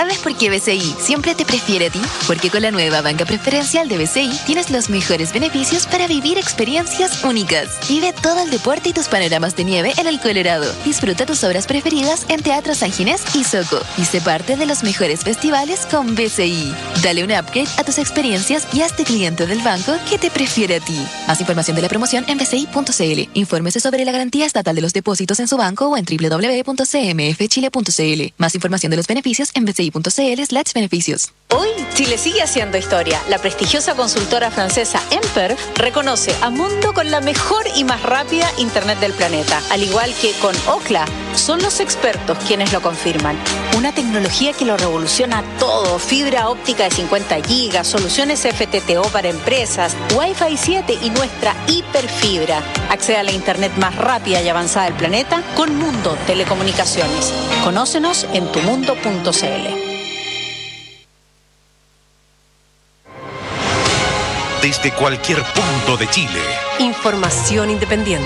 ¿Sabes por qué BCI siempre te prefiere a ti? Porque con la nueva banca preferencial de BCI tienes los mejores beneficios para vivir experiencias únicas. Vive todo el deporte y tus panoramas de nieve en el Colorado. Disfruta tus obras preferidas en Teatro San Ginés y Soco. Y sé parte de los mejores festivales con BCI. Dale un upgrade a tus experiencias y hazte cliente del banco que te prefiere a ti. Más información de la promoción en bci.cl. Infórmese sobre la garantía estatal de los depósitos en su banco o en www.cmfchile.cl. Más información de los beneficios en bci.cl/beneficios. Hoy, Chile sigue haciendo historia. La prestigiosa consultora francesa Emper reconoce a Mundo con la mejor y más rápida internet del planeta. Al igual que con Ookla, son los expertos quienes lo confirman. Una tecnología que lo revoluciona todo. Fibra óptica de 50 gigas, soluciones FTTO para empresas, Wi-Fi 7 y nuestra hiperfibra. Accede a la internet más rápida y avanzada del planeta con Mundo Telecomunicaciones. Conócenos en tumundo.cl. Desde cualquier punto de Chile. Información independiente.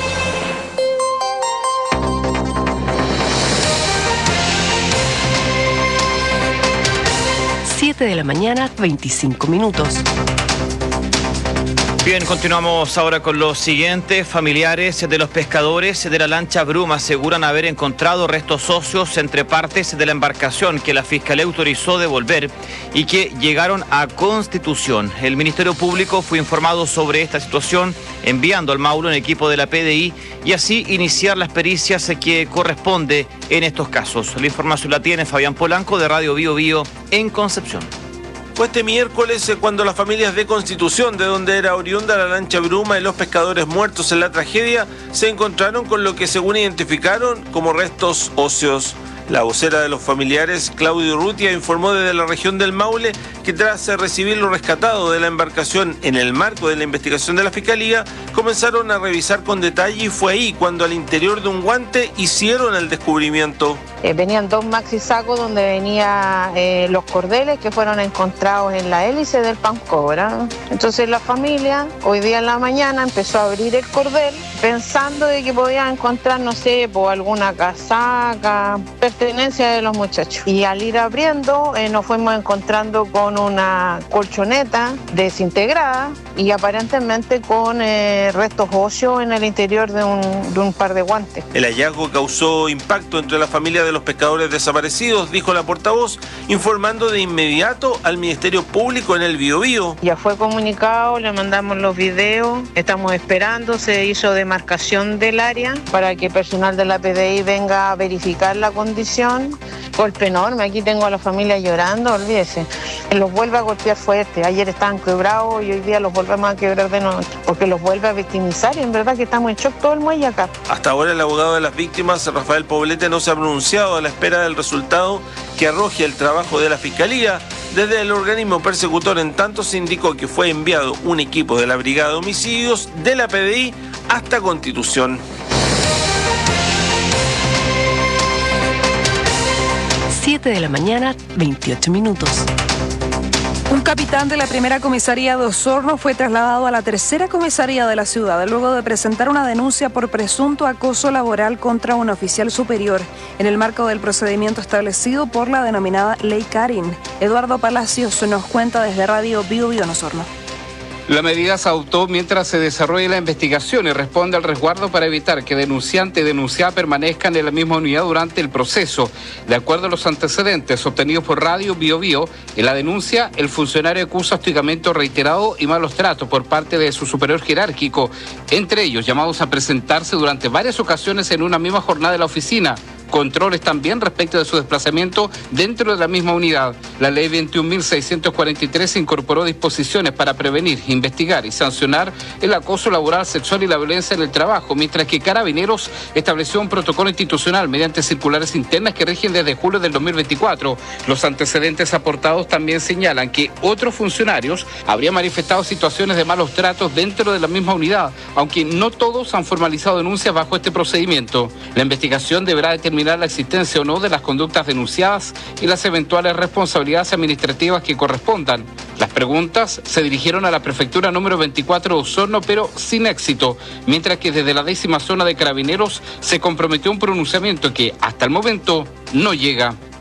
7 de la mañana, 25 minutos. Bien, continuamos ahora con lo siguiente. Familiares de los pescadores de la lancha Bruma aseguran haber encontrado restos óseos entre partes de la embarcación que la Fiscalía autorizó devolver y que llegaron a Constitución. El Ministerio Público fue informado sobre esta situación, enviando al Maule un equipo de la PDI y así iniciar las pericias que corresponde en estos casos. La información la tiene Fabián Polanco de Radio Bio Bio en Concepción. Fue este miércoles cuando las familias de Constitución, de donde era oriunda la lancha Bruma y los pescadores muertos en la tragedia, se encontraron con lo que según identificaron como restos óseos. La vocera de los familiares, Claudio Urrutia, informó desde la región del Maule que tras recibir lo rescatado de la embarcación en el marco de la investigación de la Fiscalía, comenzaron a revisar con detalle y fue ahí cuando al interior de un guante hicieron el descubrimiento. Venían 2 maxi sacos donde venían los cordeles que fueron encontrados en la hélice del Pancobra. Entonces la familia, hoy día en la mañana, empezó a abrir el cordel pensando de que podían encontrar, no sé, por alguna casaca, pertenencia de los muchachos. Y al ir abriendo nos fuimos encontrando con una colchoneta desintegrada y aparentemente con restos óseos en el interior de un par de guantes. El hallazgo causó impacto entre la familia de los pescadores desaparecidos, dijo la portavoz, informando de inmediato al Ministerio Público en el Biobío. Ya fue comunicado, le mandamos los videos, estamos esperando, se hizo demarcación del área para que el personal de la PDI venga a verificar la condición. Golpe enorme, aquí tengo a la familia llorando, olvídese. Los vuelve a golpear fuerte, ayer estaban quebrados y hoy día los volvemos a quebrar de nuevo, porque los vuelve a victimizar y en verdad que estamos en shock todo el muelle acá. Hasta ahora el abogado de las víctimas, Rafael Poblete, no se ha pronunciado a la espera del resultado que arroje el trabajo de la Fiscalía. Desde el organismo persecutor, en tanto, se indicó que fue enviado un equipo de la Brigada de Homicidios de la PDI hasta Constitución. 7 de la mañana, 28 minutos. Un capitán de la primera comisaría de Osorno fue trasladado a la tercera comisaría de la ciudad luego de presentar una denuncia por presunto acoso laboral contra un oficial superior en el marco del procedimiento establecido por la denominada Ley Karin. Eduardo Palacios nos cuenta desde Radio Bio Bio en Osorno. La medida se adoptó mientras se desarrolla la investigación y responde al resguardo para evitar que denunciante y denunciada permanezcan en la misma unidad durante el proceso. De acuerdo a los antecedentes obtenidos por Radio Bio Bio, en la denuncia el funcionario acusa hostigamiento reiterado y malos tratos por parte de su superior jerárquico, entre ellos llamados a presentarse durante varias ocasiones en una misma jornada de la oficina. Controles también respecto de su desplazamiento dentro de la misma unidad. La ley 21.643 incorporó disposiciones para prevenir, investigar y sancionar el acoso laboral, sexual y la violencia en el trabajo, mientras que Carabineros estableció un protocolo institucional mediante circulares internas que rigen desde julio del 2024. Los antecedentes aportados también señalan que otros funcionarios habrían manifestado situaciones de malos tratos dentro de la misma unidad, aunque no todos han formalizado denuncias bajo este procedimiento. La investigación deberá determinar la existencia o no de las conductas denunciadas y las eventuales responsabilidades administrativas que correspondan. Las preguntas se dirigieron a la prefectura número 24 de Osorno, pero sin éxito, mientras que desde la 10ª zona de Carabineros se comprometió un pronunciamiento que hasta el momento no llega.